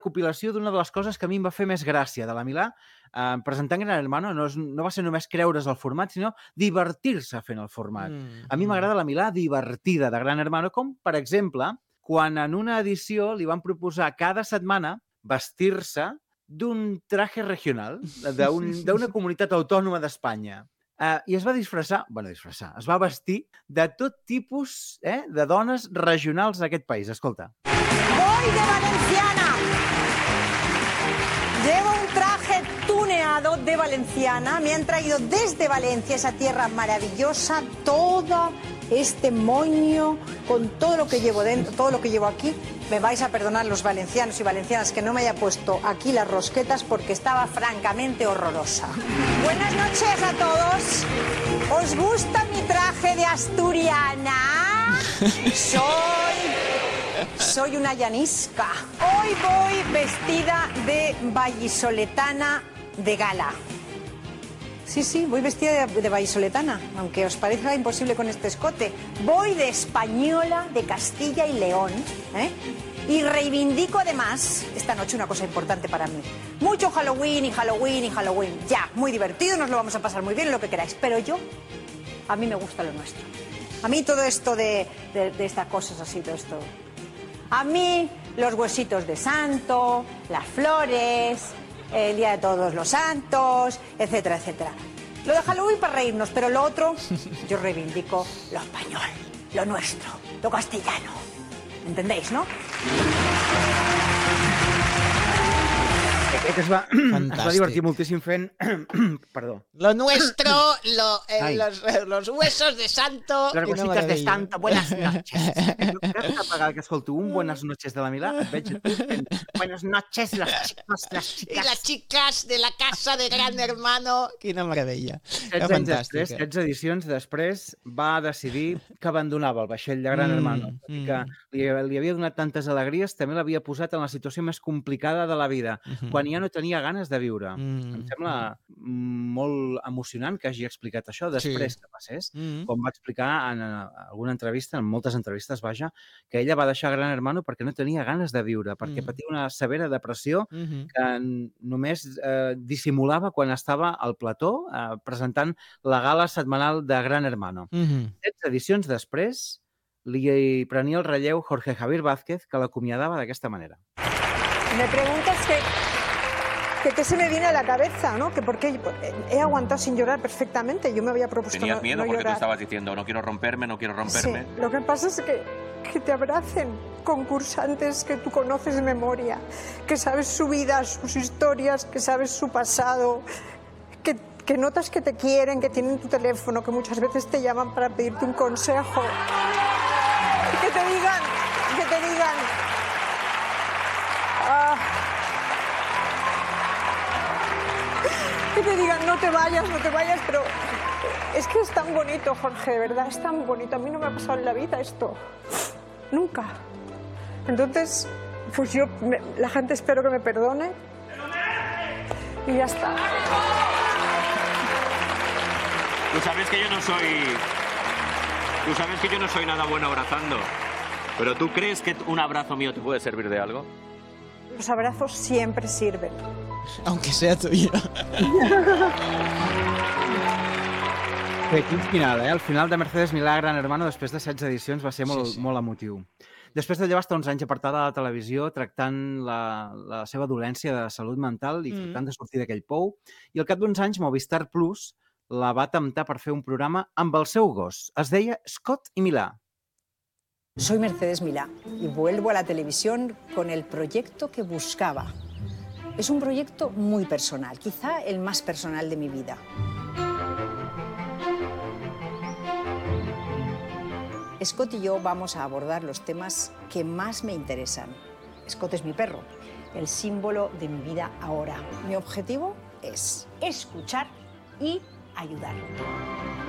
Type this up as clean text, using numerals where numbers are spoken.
compilació d'una de les coses que a mi em va fer més gràcia de la Milà, presentant Gran Hermano, no va ser només creure's el format, sinó divertir-se fent el format. A mi m'agrada la Milà divertida de Gran Hermano, com, per exemple, quan en una edició li van proposar cada setmana vestir-se d'un traje regional, d'una comunitat autònoma d'Espanya. I es va disfressar, es va vestir de tot tipus de dones regionals d'aquest país. Escolta. Voy de valenciana. Llevo un traje tuneado de valenciana. Me han traído desde Valencia, esa tierra maravillosa, todo este moño con todo lo que llevo dentro, todo lo que llevo aquí. Me vais a perdonar los valencianos y valencianas que no me haya puesto aquí las rosquetas porque estaba francamente horrorosa. Buenas noches a todos. ¿Os gusta mi traje de asturiana? Soy una llanisca. Hoy voy vestida de vallisoletana de gala. Sí, voy vestida de vallisoletana, aunque os parezca imposible con este escote. Voy de española de Castilla y León, y reivindico además esta noche una cosa importante para mí. Mucho Halloween y Halloween y Halloween. Ya, muy divertido, nos lo vamos a pasar muy bien, lo que queráis. Pero a mí me gusta lo nuestro. A mí todo esto de estas cosas así, todo esto. A mí los huesitos de santo, las flores, el Día de Todos los Santos, etcétera, etcétera. Lo de Halloween para reírnos, pero lo otro, yo reivindico lo español, lo nuestro, lo castellano. ¿Entendéis, no? Es va divertir moltíssim fent... Perdó. Lo nuestro, los huesos de santo... Las huesitas de santo, buenas noches. Cada vegada que escolto un buenas noches de la Milà, et veig a tu fent buenas noches, las chicas. Y las chicas de la casa de Gran Hermano. Quina meravella. 16 edicions després va decidir que abandonava el vaixell de Gran Hermano. Que li havia donat tantes alegries, també l'havia posat en la situació més complicada de la vida, quan ja no tenia ganes de viure. Em sembla molt emocionant que hagi explicat això després que passés, com va explicar en alguna entrevista, en moltes entrevistes, vaja, que ella va deixar Gran Hermano perquè no tenia ganes de viure, perquè patia una severa depressió que només dissimulava quan estava al plató presentant la gala setmanal de Gran Hermano. 16 edicions després li prenia el relleu Jorge Javier Vázquez, que l'acomiadava d'aquesta manera. Me preguntas qué se me viene a la cabeza, ¿no? Que porque he aguantado sin llorar perfectamente. Yo me había propuesto ¿Tenías miedo no porque llorar. tú estabas diciendo no quiero romperme, no quiero romperme? Sí, lo que pasa es que te abracen concursantes que tú conoces de memoria, que sabes su vida, sus historias, que sabes su pasado, que notas que te quieren, que tienen tu teléfono, que muchas veces te llaman para pedirte un consejo. Y que te digan... Que te digan, no te vayas, pero es que es tan bonito, Jorge, de verdad, es tan bonito. A mí no me ha pasado en la vida esto, nunca. Entonces, pues la gente espero que me perdone y ya está. Tú sabes que yo no soy nada bueno abrazando, pero ¿tú crees que un abrazo mío te puede servir de algo? Los abrazos siempre sirven. Aunque sea tuyo. Bé, quin final, El final de Mercedes Milà Gran Hermano després de 16 edicions va ser molt emotiu. Després de llevar uns anys apartada de la televisió tractant la seva dolència de salut mental i tractant de sortir d'aquell pou, i al cap d'uns anys Movistar Plus la va temptar per fer un programa amb el seu gos. Es deia Scott i Milà. Soy Mercedes Milà y vuelvo a la televisión con el proyecto que buscaba. Es un proyecto muy personal, quizá el más personal de mi vida. Scott y yo vamos a abordar los temas que más me interesan. Scott es mi perro, el símbolo de mi vida ahora. Mi objetivo es escuchar y ayudar.